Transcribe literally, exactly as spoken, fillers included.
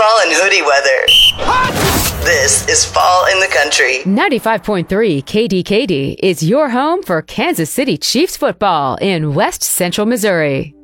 fall and hoodie weather. This is Fall in the Country. ninety-five point three K D K D is your home for Kansas City Chiefs football in West Central Missouri.